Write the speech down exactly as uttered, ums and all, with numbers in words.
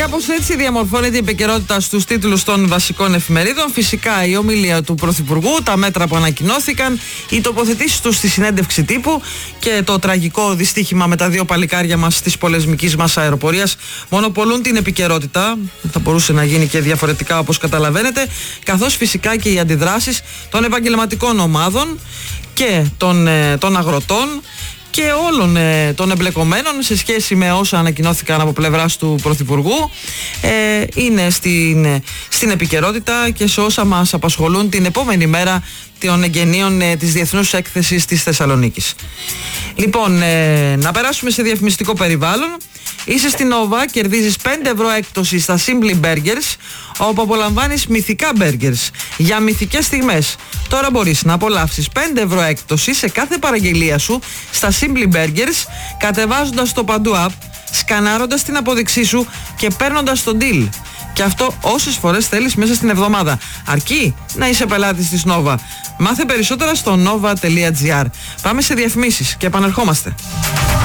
κάπως έτσι διαμορφώνεται η επικαιρότητα στους τίτλους των βασικών εφημερίδων. Φυσικά η ομιλία του Πρωθυπουργού, τα μέτρα που ανακοινώθηκαν, οι τοποθετήσεις του στη συνέντευξη τύπου και το τραγικό δυστύχημα με τα δύο παλικάρια μας της πολεμικής μας αεροπορίας μονοπολούν την επικαιρότητα. Θα μπορούσε να γίνει και διαφορετικά, όπως καταλαβαίνετε, καθώς φυσικά και οι αντιδράσεις των επαγγελματικών ομάδων και των, ε, των αγροτών και όλων ε, των εμπλεκομένων σε σχέση με όσα ανακοινώθηκαν από πλευράς του Πρωθυπουργού ε, είναι στην, στην επικαιρότητα και σε όσα μας απασχολούν την επόμενη μέρα των εγγενείων ε, της Διεθνούς Έκθεσης της Θεσσαλονίκης. Λοιπόν, ε, να περάσουμε σε διαφημιστικό περιβάλλον. Είσαι στην Nova, κερδίζεις πέντε ευρώ έκπτωση στα Simply Burgers, όπου απολαμβάνεις μυθικά burgers για μυθικές στιγμές. Τώρα μπορείς να απολαύσεις πέντε ευρώ έκπτωση σε κάθε παραγγελία σου στα Simply Burgers, κατεβάζοντας το Παντού App, σκανάροντας την απόδειξή σου και παίρνοντας το deal. Και αυτό όσες φορές θέλεις μέσα στην εβδομάδα. Αρκεί να είσαι πελάτης της Nova. Μάθε περισσότερα στο nova τελεία gr. Πάμε σε διαφημίσεις και επανερχόμαστε.